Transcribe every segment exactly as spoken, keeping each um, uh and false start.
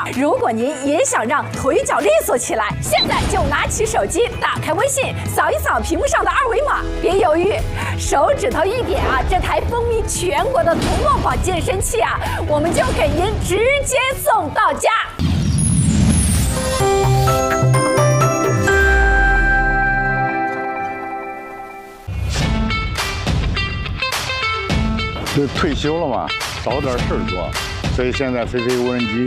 如果您也想让腿脚利索起来，现在就拿起手机，打开微信，扫一扫屏幕上的二维码，别犹豫，手指头一点啊，这台风靡全国的童梦宝健身器啊，我们就给您直接送到家。 就退休了嘛，找点事儿做，所以现在飞飞无人机。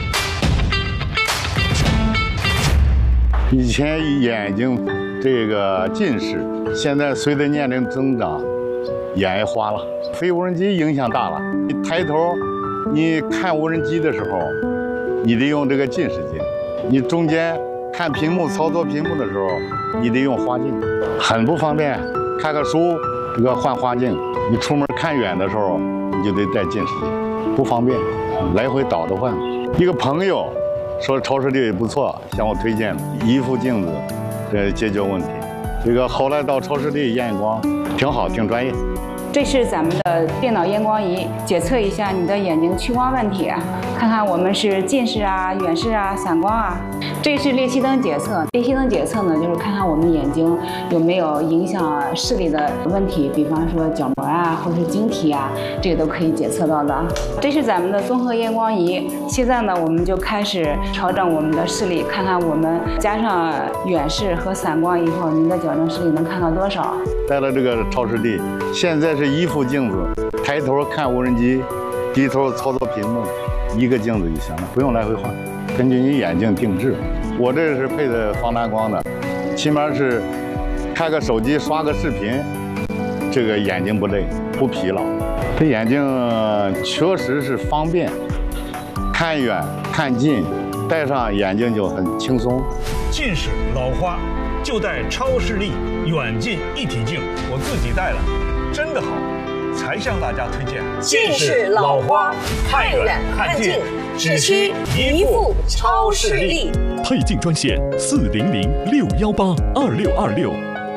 以前眼睛这个近视，现在随着年龄增长，眼也花了。飞无人机影响大了，你抬头，你看无人机的时候，你得用这个近视镜；你中间看屏幕、操作屏幕的时候，你得用花镜，很不方便。看个书，这个换花镜。你出门看远的时候，你就得戴近视镜，不方便，来回倒腾换。一个朋友说超视力不错，向我推荐一副镜子，这解决问题。这个后来到超视力验光，挺好，挺专业。 这是咱们的电脑验光仪，检测一下你的眼睛屈光问题，看看我们是近视啊、远视啊、散光啊。这是裂隙灯检测，裂隙灯检测呢，就是看看我们眼睛有没有影响视力的问题，比方说角膜啊，或者是晶体啊，这个都可以检测到的。这是咱们的综合验光仪，现在呢，我们就开始调整我们的视力，看看我们加上远视和散光以后，您的矫正视力能看到多少。 戴了这个超视力，现在是一副镜子，抬头看无人机，低头操作屏幕，一个镜子就行了，不用来回换，根据你眼睛定制。我这是配的防蓝光的，起码是开个手机刷个视频，这个眼睛不累不疲劳。这眼睛确实是方便，看远看近，戴上眼睛就很轻松。 近视老花就戴超视力远近一体镜，我自己戴了，真的好，才向大家推荐。 近视老花，看远看近，只需一副超视力。 配镜专线四零零六幺八二六二六。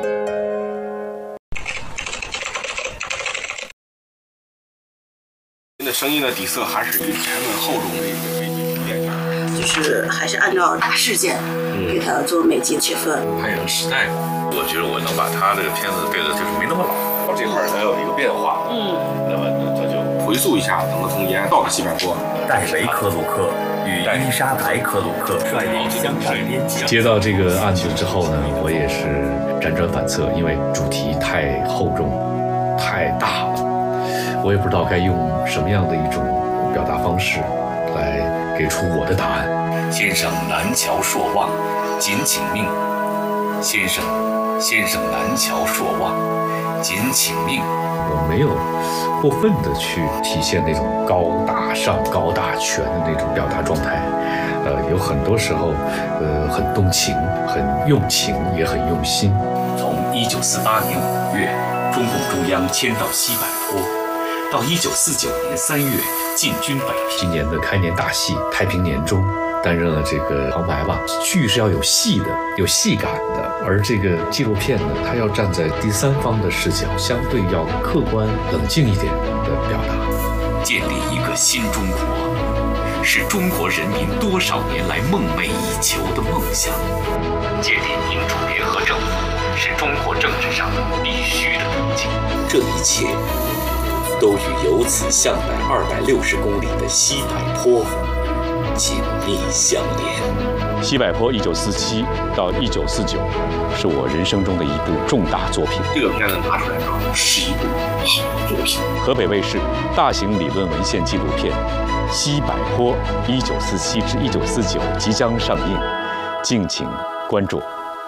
您的声音的底色还是以沉稳厚重的一个为主点的， 就是还是按照大事件给它做每集切分。 它也能时代感，我觉得我能把它这个片子配的就是没那么老，这块它有一个变化，嗯，那么它就回溯一下，等它从延安到了西柏坡。 戴维·克鲁克与伊莎白·克鲁克率领香港编辑。 接到这个案子之后呢，我也是辗转反侧，因为主题太厚重、太大了，我也不知道该用什么样的一种表达方式来给出我的答案。 先生南桥朔望，谨请命。先生，先生南桥朔望，谨请命。 我没有过分的去体现那种高大上、高大全的那种表达状态，呃，有很多时候，呃，很动情、很用情，也很用心。 从一九四八年五月，中共中央迁到西柏坡，到一九四九年三月进军北平。 今年的开年大戏《太平年中》，担任了这个旁白吧。剧是要有戏的，有戏感的，而这个纪录片呢，它要站在第三方的视角，相对要客观、冷静一点的表达。 建立一个新中国，是中国人民多少年来梦寐以求的梦想。建立民主联合政府，是中国政治上的必须的途径。这一切都与由此向北二百六十公里的西柏坡紧密相连。 西柏坡一九四七到一九四九是我人生中的一部重大作品。 这个片子拿出来之后，是一部好作品。 河北卫视大型理论文献纪录片《西柏坡一九四七至一九四九》即将上映，敬请关注。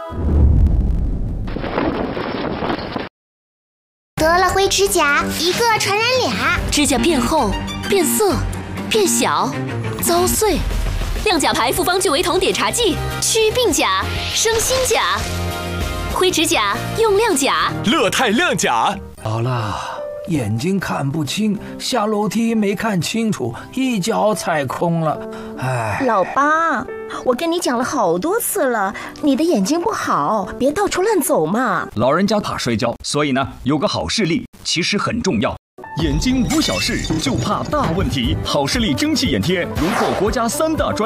得了灰指甲，一个传染俩， 指甲变厚、变色、变小、遭碎。亮甲牌复方聚维酮碘茶剂，祛病甲、生新甲。灰指甲用亮甲， 乐泰亮甲。 好了，眼睛看不清，下楼梯没看清楚，一脚踩空了。哎， 老八，我跟你讲了好多次了，你的眼睛不好，别到处乱走嘛。 老人家怕摔跤，所以呢，有个好视力其实很重要。眼睛无小事，就怕大问题。好视力蒸汽眼贴荣获国家三大专